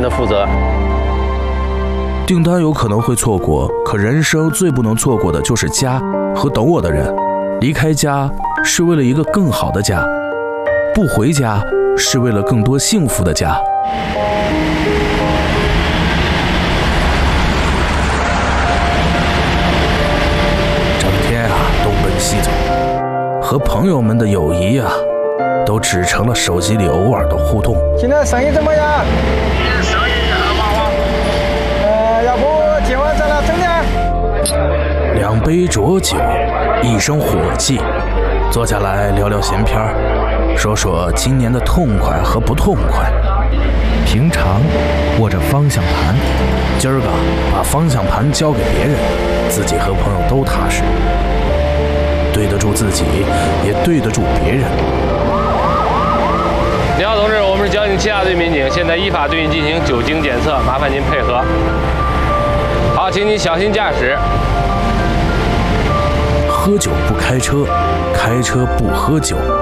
的负责。 订单有可能会错过，可人生最不能错过的就是家和等我的人。离开家是为了一个更好的家，不回家是为了更多幸福的家。整天啊东奔西走，和朋友们的友谊啊都只成了手机里偶尔的互动。 现在生意怎么样？ 生意还忙吗？ 要不今晚咱俩整点 ？2杯浊酒，1升火气，坐下来聊聊闲篇，说说今年的痛快和不痛快。平常握着方向盘，今儿个把方向盘交给别人，自己和朋友都踏实，对得住自己，也对得住别人。 你好，同志，我们是交警7大队民警，现在依法对你进行酒精检测，麻烦您配合。好，请你小心驾驶。 喝酒不开车，开车不喝酒。